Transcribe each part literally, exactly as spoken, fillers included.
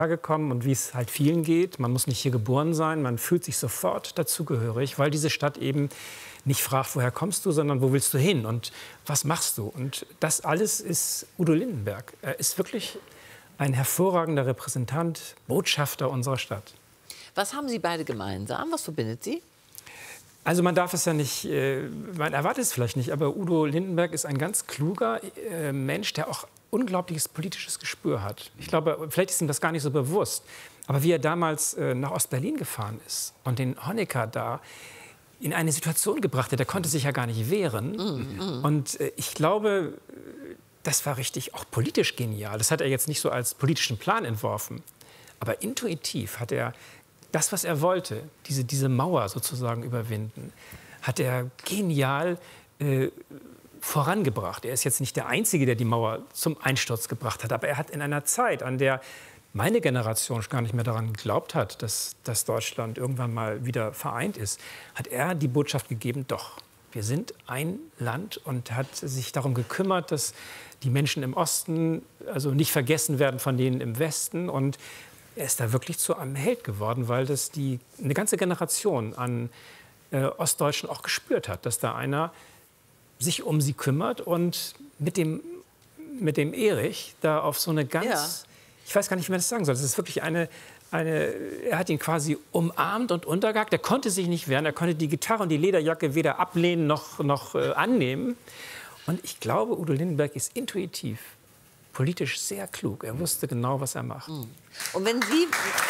gekommen und wie es halt vielen geht. Man muss nicht hier geboren sein, man fühlt sich sofort dazugehörig, weil diese Stadt eben nicht fragt, woher kommst du, sondern wo willst du hin und was machst du? Und das alles ist Udo Lindenberg. Er ist wirklich ein hervorragender Repräsentant, Botschafter unserer Stadt. Was haben Sie beide gemeinsam? Was verbindet Sie? Also man darf es ja nicht, äh, man erwartet es vielleicht nicht, aber Udo Lindenberg ist ein ganz kluger äh, Mensch, der auch unglaubliches politisches Gespür hat. Ich glaube, vielleicht ist ihm das gar nicht so bewusst. Aber wie er damals äh, nach Ostberlin gefahren ist und den Honecker da in eine Situation gebracht hat, der konnte sich ja gar nicht wehren. Mm, mm. Und äh, ich glaube, das war richtig auch politisch genial. Das hat er jetzt nicht so als politischen Plan entworfen. Aber intuitiv hat er das, was er wollte, diese, diese Mauer sozusagen überwinden, hat er genial äh, vorangebracht. Er ist jetzt nicht der Einzige, der die Mauer zum Einsturz gebracht hat. Aber er hat in einer Zeit, an der meine Generation gar nicht mehr daran geglaubt hat, dass, dass Deutschland irgendwann mal wieder vereint ist, hat er die Botschaft gegeben, doch, wir sind ein Land, und hat sich darum gekümmert, dass die Menschen im Osten also nicht vergessen werden von denen im Westen. Und er ist da wirklich zu einem Held geworden, weil das die, eine ganze Generation an äh, Ostdeutschen auch gespürt hat, dass da einer sich um sie kümmert und mit dem, mit dem Erich da auf so eine ganz, ja. ich weiß gar nicht, wie man das sagen soll, das ist wirklich eine, eine, er hat ihn quasi umarmt und untergehakt, er konnte sich nicht wehren, er konnte die Gitarre und die Lederjacke weder ablehnen noch, noch äh, annehmen. Und ich glaube, Udo Lindenberg ist intuitiv, politisch sehr klug. Er wusste genau, was er macht. Und wenn Sie...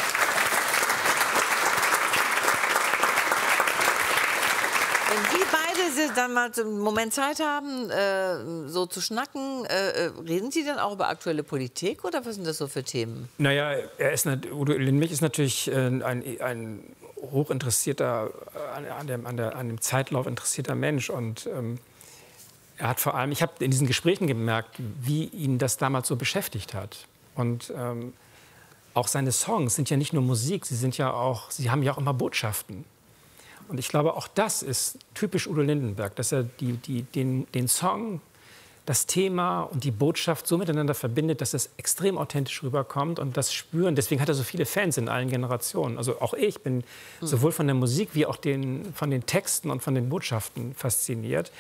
Wenn Sie beide dann mal einen Moment Zeit haben, äh, so zu schnacken, äh, reden Sie dann auch über aktuelle Politik oder was sind das so für Themen? Naja, er ist, Udo Lindenberg ist natürlich äh, ein, ein hochinteressierter, an, an, dem, an, der, an dem Zeitlauf interessierter Mensch. Und ähm, er hat vor allem, ich habe in diesen Gesprächen gemerkt, wie ihn das damals so beschäftigt hat. Und ähm, auch seine Songs sind ja nicht nur Musik, sie sind ja auch, sie haben ja auch immer Botschaften. Und ich glaube, auch das ist typisch Udo Lindenberg, dass er die, die, den, den Song, das Thema und die Botschaft so miteinander verbindet, dass es extrem authentisch rüberkommt und das spüren. Deswegen hat er so viele Fans in allen Generationen. Also auch ich bin mhm. sowohl von der Musik wie auch den, von den Texten und von den Botschaften fasziniert.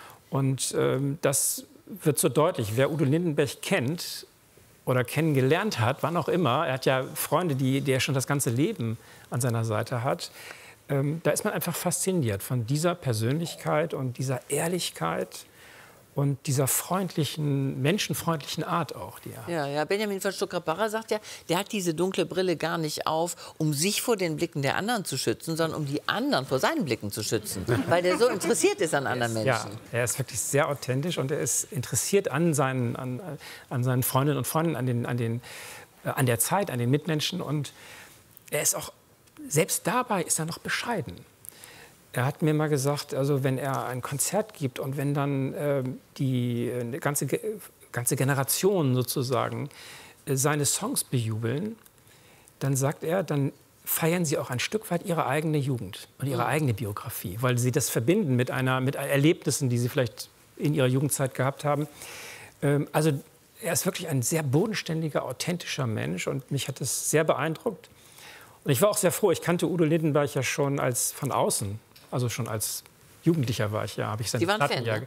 Und ähm, das wird so deutlich. Wer Udo Lindenberg kennt oder kennengelernt hat, wann auch immer, er hat ja Freunde, die, die er schon das ganze Leben an seiner Seite hat, ähm, da ist man einfach fasziniert von dieser Persönlichkeit und dieser Ehrlichkeit und dieser freundlichen, menschenfreundlichen Art auch, die er hat. Ja, ja, Benjamin von Stuckrad-Barre sagt ja, der hat diese dunkle Brille gar nicht auf, um sich vor den Blicken der anderen zu schützen, sondern um die anderen vor seinen Blicken zu schützen, weil der so interessiert ist an anderen Menschen. Ja, er ist wirklich sehr authentisch und er ist interessiert an seinen, an, an seinen Freundinnen und Freunden, an, den, an, den, äh, an der Zeit, an den Mitmenschen. Und er ist auch, selbst dabei ist er noch bescheiden. Er hat mir mal gesagt, also wenn er ein Konzert gibt und wenn dann äh, die äh, ganze, ganze Generation sozusagen äh, seine Songs bejubeln, dann sagt er, dann feiern sie auch ein Stück weit ihre eigene Jugend und ihre eigene Biografie, weil sie das verbinden mit, einer, mit Erlebnissen, die sie vielleicht in ihrer Jugendzeit gehabt haben. Ähm, also er ist wirklich ein sehr bodenständiger, authentischer Mensch und mich hat das sehr beeindruckt. Und ich war auch sehr froh, ich kannte Udo Lindenberg ja schon als von außen. Also schon als Jugendlicher war ich ja, habe ich seine Sie waren Platten Fan, ja. ne?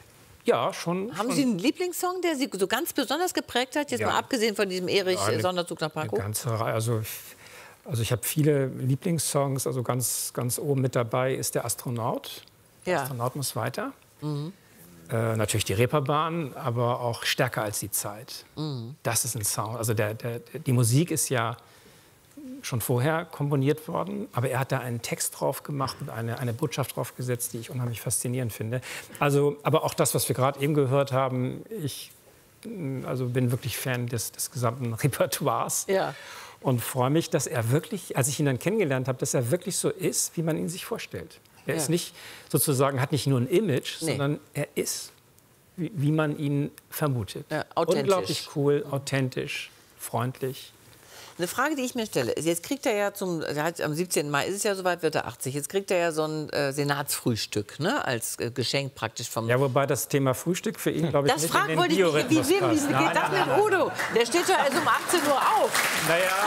Ja, schon. Haben schon. Sie einen Lieblingssong, der Sie so ganz besonders geprägt hat? Jetzt Ja. mal abgesehen von diesem Erich Ja, eine, Sonderzug nach Pankow. Eine ganze Reihe. Also, also ich habe viele Lieblingssongs. Also ganz, ganz oben mit dabei ist der Astronaut. Der Ja. Astronaut muss weiter. Mhm. Äh, natürlich die Reeperbahn, aber auch Stärker als die Zeit. Mhm. Das ist ein Sound. Also der, der, die Musik ist ja schon vorher komponiert worden, aber er hat da einen Text drauf gemacht und eine, eine Botschaft drauf gesetzt, die ich unheimlich faszinierend finde. Also, aber auch das, was wir gerade eben gehört haben, ich also bin wirklich Fan des, des gesamten Repertoires Ja. und freue mich, dass er wirklich, als ich ihn dann kennengelernt habe, dass er wirklich so ist, wie man ihn sich vorstellt. Er Ja. ist nicht sozusagen, hat nicht nur ein Image, Nee. sondern er ist, wie, wie man ihn vermutet. Ja, authentisch. Unglaublich cool, authentisch, freundlich. Eine Frage, die ich mir stelle, ist, jetzt kriegt er ja zum, er hat, am siebzehnten Mai ist es ja soweit, wird er achtzig. Jetzt kriegt er ja so ein äh, Senatsfrühstück, ne, als äh, Geschenk praktisch vom... Ja, wobei das Thema Frühstück für ihn, glaube ich, das nicht fragt, in den wollte ich, wie, wie, Biorhythmus wie, passt. wie Nein, geht das nein, mit Udo? Der steht ja erst um achtzehn Uhr auf. Naja...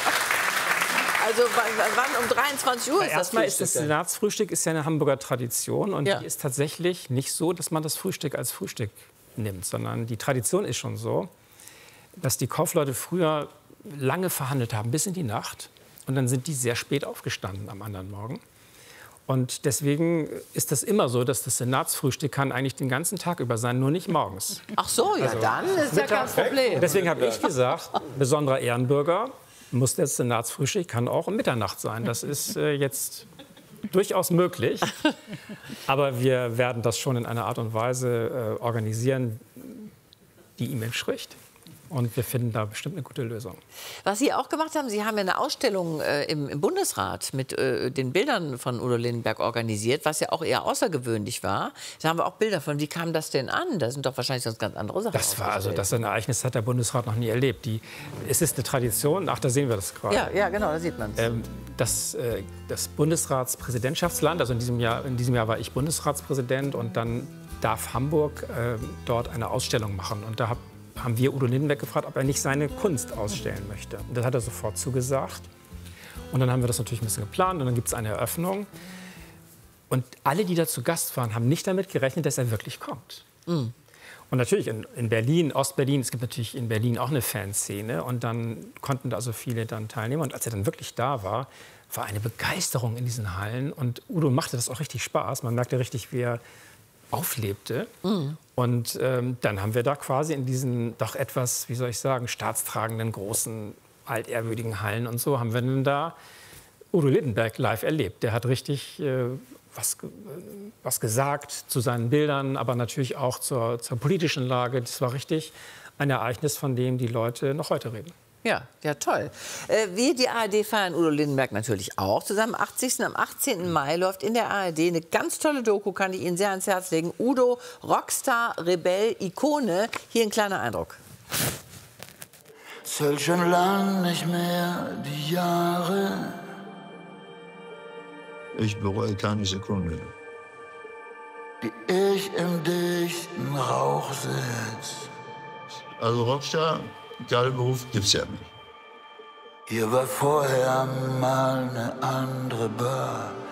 Also wann um dreiundzwanzig Uhr ist das Erstmal ist das Senatsfrühstück ist ja eine Hamburger Tradition und ja. die ist tatsächlich nicht so, dass man das Frühstück als Frühstück nimmt, sondern die Tradition ist schon so, dass die Kaufleute früher lange verhandelt haben, bis in die Nacht. Und dann sind die sehr spät aufgestanden am anderen Morgen. Und deswegen ist das immer so, dass das Senatsfrühstück kann eigentlich den ganzen Tag über sein, nur nicht morgens. Ach so, ja, also, dann ist ja kein Problem. Deswegen habe ich gesagt, besonderer Ehrenbürger muss das Senatsfrühstück, kann auch um Mitternacht sein. Das ist äh, jetzt durchaus möglich. Aber wir werden das schon in einer Art und Weise äh, organisieren, die ihm entspricht. Und wir finden da bestimmt eine gute Lösung. Was Sie auch gemacht haben, Sie haben ja eine Ausstellung äh, im, im Bundesrat mit äh, den Bildern von Udo Lindenberg organisiert, was ja auch eher außergewöhnlich war. Da haben wir auch Bilder von. Wie kam das denn an? Da sind doch wahrscheinlich sonst ganz andere Sachen. Das war also das ein Ereignis, hat der Bundesrat noch nie erlebt. Die, es ist eine Tradition. Ach, da sehen wir das gerade. Ja, ja, genau, da sieht man es. Ähm, das, äh, das Bundesratspräsidentschaftsland, also in diesem Jahr, in diesem Jahr war ich Bundesratspräsident und dann darf Hamburg äh, dort eine Ausstellung machen. Und da hab, haben wir Udo Lindenberg gefragt, ob er nicht seine Kunst ausstellen möchte. Und das hat er sofort zugesagt. Und dann haben wir das natürlich ein bisschen geplant und dann gibt es eine Eröffnung. Und alle, die da zu Gast waren, haben nicht damit gerechnet, dass er wirklich kommt. Mhm. Und natürlich in, in Berlin, Ostberlin, es gibt natürlich in Berlin auch eine Fanszene. Und dann konnten da also viele dann teilnehmen. Und als er dann wirklich da war, war eine Begeisterung in diesen Hallen. Und Udo machte das auch richtig Spaß. Man merkte richtig, wie er auflebte. Mhm. Und ähm, dann haben wir da quasi in diesen doch etwas, wie soll ich sagen, staatstragenden, großen, altehrwürdigen Hallen und so, haben wir dann da Udo Lindenberg live erlebt. Der hat richtig äh, was, äh, was gesagt zu seinen Bildern, aber natürlich auch zur, zur politischen Lage. Das war richtig ein Ereignis, von dem die Leute noch heute reden. Ja, ja, toll. Äh, wir, die A R D, feiern Udo Lindenberg natürlich auch zusammen. achtzigsten Am achtzehnten Mai läuft in der A R D eine ganz tolle Doku, kann ich Ihnen sehr ans Herz legen. Udo, Rockstar, Rebell, Ikone. Hier ein kleiner Eindruck. Zählt schon lang nicht mehr die Jahre. Ich bereue keine Sekunde. Die ich im dichten Rauch sitz. Also Rockstar, geiler Beruf, gibt's ja nicht. Hier war vorher mal eine andere Bar.